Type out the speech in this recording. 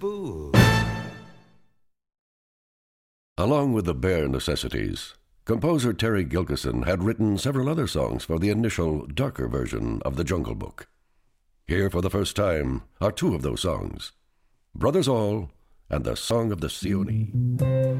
Boo. Along with the bare necessities, composer Terry Gilkyson had written several other songs for the initial, darker version of The Jungle Book. Here for the first time are two of those songs, Brothers All and The Song of the Seeonee.